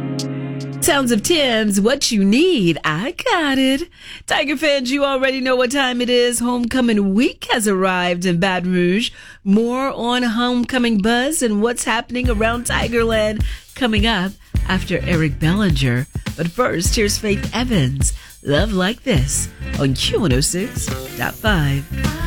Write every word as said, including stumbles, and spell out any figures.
Sounds of Tim's, what you need, I got it. Tiger fans, you already know what time it is. Homecoming week has arrived in Baton Rouge. More on homecoming buzz and what's happening around Tigerland coming up after Eric Bellinger. But first, here's Faith Evans. Love Like This on Q one oh six point five.